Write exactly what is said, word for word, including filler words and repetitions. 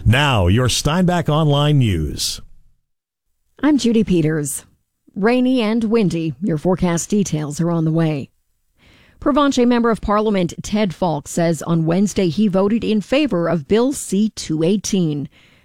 Now, your Steinbach Online News. I'm Judy Peters. Rainy and windy. Your forecast details are on the way. Provencher Member of Parliament Ted Falk says on Wednesday he voted in favor of Bill C two eighteen.